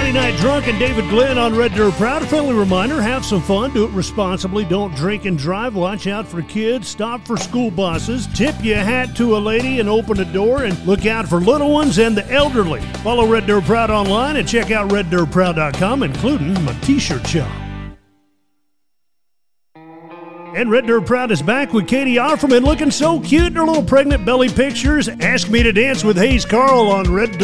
Friday Night Drunk and David Glenn on Red Dirt Proud. A friendly reminder, have some fun, do it responsibly, don't drink and drive, watch out for kids, stop for school buses, tip your hat to a lady and open a door, and look out for little ones and the elderly. Follow Red Dirt Proud online and check out reddirtproud.com, including my t-shirt shop. And Red Dirt Proud is back with Katie Offerman looking so cute in her little pregnant belly pictures. Ask Me to Dance with Hayes Carl on Red Dirt.